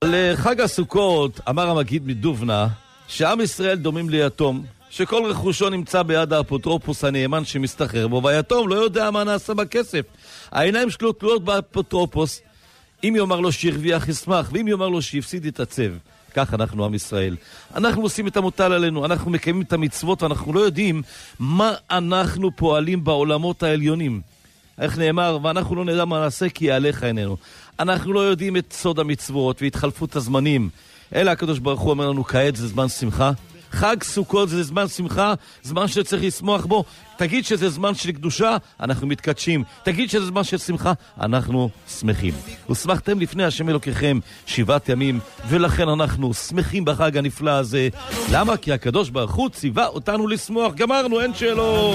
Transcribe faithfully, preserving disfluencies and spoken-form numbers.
לחג הסוכות אמר המגיד מדובנה שעם ישראל דומים ליתום, שכל רכושו נמצא ביד האפוטרופוס הנאמן שמסתחרר בו, והיתום לא יודע מה נעשה בכסף. העיניים שלו תלויות באפוטרופוס. אם יאמר לו שהרוויח ישמח, ואם יאמר לו שהפסיד יתעצב. כך אנחנו עם ישראל. אנחנו עושים את המוטל עלינו, אנחנו מקיימים את המצוות, ואנחנו לא יודעים מה אנחנו פועלים בעולמות העליונים. איך נאמר, ואנחנו לא נדע מה נעשה כי יעליך עינינו. אנחנו לא יודעים את סוד המצוות והתחלפות הזמנים. אלא הקדוש ברוך הוא אומר לנו, כעת זה זמן שמחה. חג סוכות זה זמן שמחה, זמן שצריך לשמוח בו. תגיד שזה זמן של קדושה, אנחנו מתקדשים. תגיד שזה זמן של שמחה, אנחנו שמחים. ושמחתם לפני השם אלוקיכם שבעת ימים, ולכן אנחנו שמחים בחג הנפלא הזה. למה? כי הקדוש ברוך הוא ציווה אותנו לשמוח. גמרנו, אין שאלות.